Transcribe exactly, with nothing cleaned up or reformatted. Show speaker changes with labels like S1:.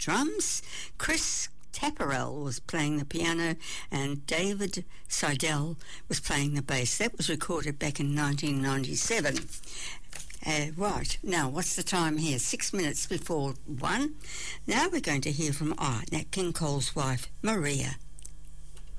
S1: drums, Chris Tapparell was playing the piano, and David Seidel was playing the bass. That was recorded back in nineteen ninety-seven. Uh, right, now what's the time here? Six minutes before one. Now we're going to hear from ah, Nat King Cole's wife, Maria.